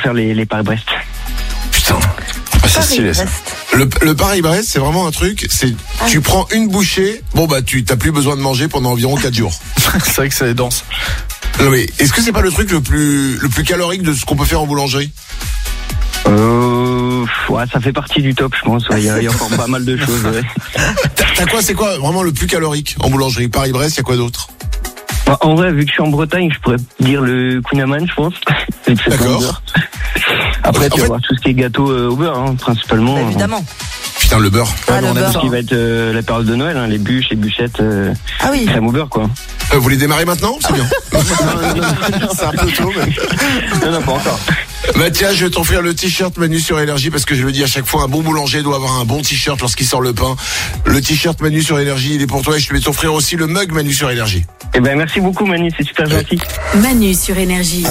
faire les Paris-Brest. Putain. Ah, c'est stylé ça. Le Paris-Brest, c'est vraiment un truc, tu prends une bouchée, bon bah tu t'as plus besoin de manger pendant environ 4 jours. C'est vrai que c'est dense. Non mais est-ce que c'est pas le truc le plus calorique de ce qu'on peut faire en boulangerie? Ouais, ça fait partie du top, je pense. Il y a encore pas mal de choses. Ouais. T'as quoi, c'est quoi vraiment le plus calorique en boulangerie? Paris-Brest, il y a quoi d'autre? Bah, en vrai, vu que je suis en Bretagne, je pourrais dire le Kouign-Amann, je pense. D'accord. Après, tu vas voir tout ce qui est gâteau au beurre, hein, principalement. Bah, évidemment. Putain, le beurre. Le beurre. Tout ce qui va être la période de Noël, hein, les bûches, les bûchettes, Ah oui. crème au beurre, quoi. Vous les démarrez maintenant? C'est bien. C'est un peu tôt, mais... Non, pas encore. Mathias, je vais t'offrir le t-shirt Manu sur Énergie parce que je le dis à chaque fois, un bon boulanger doit avoir un bon t-shirt lorsqu'il sort le pain. Le t-shirt Manu sur Énergie, il est pour toi et je vais t'offrir aussi le mug Manu sur Énergie. Eh ben, merci beaucoup, Manu, c'est super gentil. Manu sur Énergie.